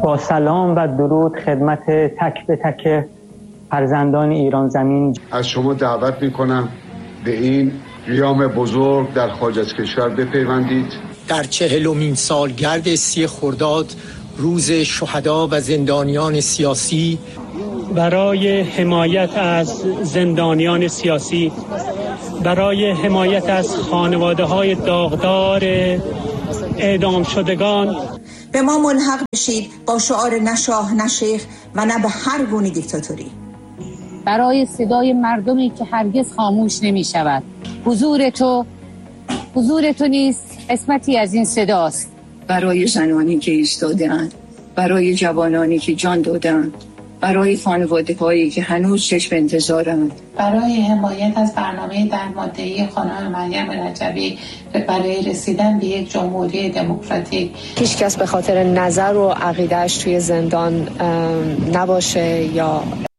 با سلام و درود خدمت تک به تک فرزندان ایران زمین، از شما دعوت میکنم به این قیام بزرگ در خارج از کشور بپیوندید. در 40مین سالگرد 30 خرداد روز شهدا و زندانیان سیاسی، برای حمایت از زندانیان سیاسی، برای حمایت از خانواده‌های داغدار اعدام شدگان، به ما ملحق بشید با شعار نه شاه نه شیخ و نه به هر گونه دیکتاتوری. برای صدای مردمی که هرگز خاموش نمی شود. حضور تو نیست قسمتی از این صداست. برای زنانی که ایستاده‌اند، برای جوانانی که جان دادند، برای خانواده‌هایی که هنوز چشم انتظارند، برای حمایت از برنامه 10 ماده‌ای خانم مریم رجبی برای رسیدن به یک جمهوری دموکراتیک. هیچ کس به خاطر نظر و عقیده‌اش توی زندان نباشه یا